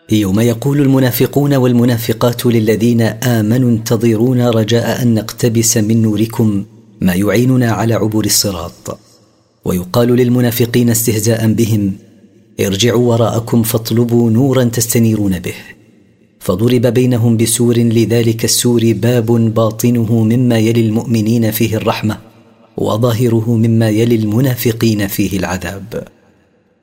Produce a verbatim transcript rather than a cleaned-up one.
يوم يقول المنافقون والمنافقات للذين آمنوا انتظرونا رجاء أن نقتبس من نوركم ما يعيننا على عبور الصراط، ويقال للمنافقين استهزاء بهم ارجعوا وراءكم فاطلبوا نورا تستنيرون به، فضرب بينهم بسور لذلك السور باب باطنه مما يلي المؤمنين فيه الرحمة وظاهره مما يلي المنافقين فيه العذاب.